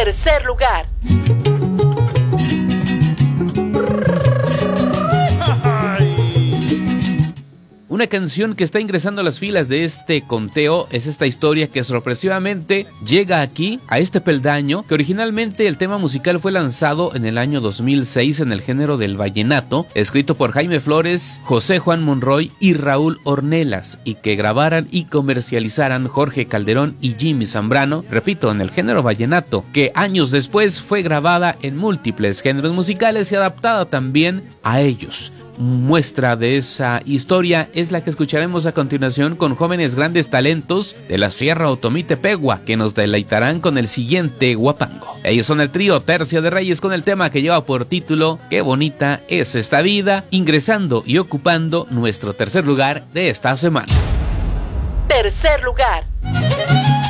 Tercer lugar. Una canción que está ingresando a las filas de este conteo es esta historia que sorpresivamente llega aquí, a este peldaño, que originalmente el tema musical fue lanzado en el año 2006 en el género del vallenato, escrito por Jaime Flores, José Juan Monroy y Raúl Ornelas, y que grabaran y comercializaran Jorge Calderón y Jimmy Zambrano, repito, en el género vallenato, que años después fue grabada en múltiples géneros musicales y adaptada también a ellos. Muestra de esa historia es la que escucharemos a continuación con jóvenes grandes talentos de la Sierra Otomí Tepehua, que nos deleitarán con el siguiente guapango. Ellos son el trío Tercio de Reyes con el tema que lleva por título Qué bonita es esta vida, ingresando y ocupando nuestro tercer lugar de esta semana. Tercer lugar.